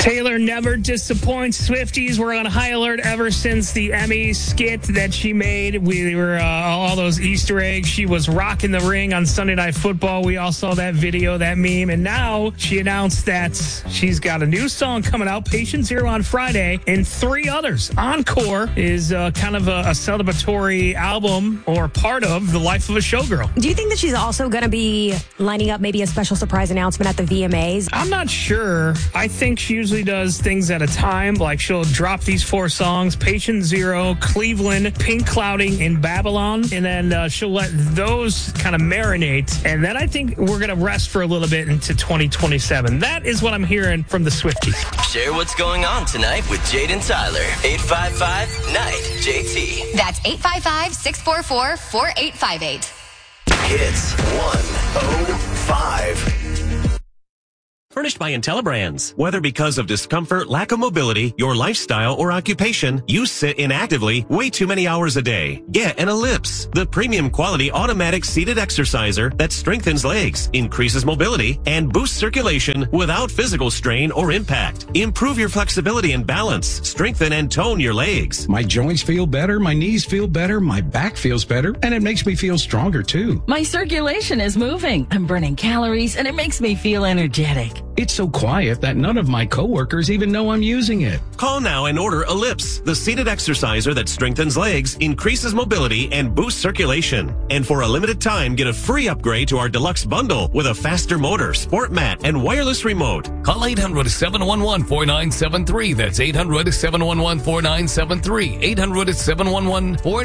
Taylor never disappoints Swifties. We're on high alert ever since the Emmy skit that she made. We were all those Easter eggs. She was rocking the ring on Sunday Night Football. We all saw that video, that meme. And now she announced that she's got a new song coming out, Patient Zero, on Friday, and 3 others. Encore is kind of a celebratory album or part of the life of a showgirl. Do you think that she's also going to be lining up maybe a special surprise announcement at the VMAs? I'm not sure. I think she usually does things at a time. Like she'll drop these 4 songs, Patient Zero, Cleveland, Pink Clouding, and Babylon. And then she'll let those kind of marinate. And then I think we're going to rest for a little bit into 2027. That is what I'm hearing from the Swifties. Share what's going on tonight with Jade and Tyler. 855-NIGHT-JT. That's 855-644-4858. Hits 105. Furnished by IntelliBrands. Whether because of discomfort, lack of mobility, your lifestyle, or occupation, you sit inactively way too many hours a day. Get an Ellipse, the premium quality automatic seated exerciser that strengthens legs, increases mobility, and boosts circulation without physical strain or impact. Improve your flexibility and balance. Strengthen and tone your legs. My joints feel better, my knees feel better, my back feels better, and it makes me feel stronger too. My circulation is moving. I'm burning calories, and it makes me feel energetic. It's so quiet that none of my coworkers even know I'm using it. Call now and order Ellipse, the seated exerciser that strengthens legs, increases mobility, and boosts circulation. And for a limited time, get a free upgrade to our deluxe bundle with a faster motor, sport mat, and wireless remote. Call 800-711-4973. That's 800-711-4973.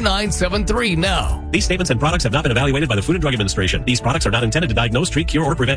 800-711-4973 now. These statements and products have not been evaluated by the Food and Drug Administration. These products are not intended to diagnose, treat, cure, or prevent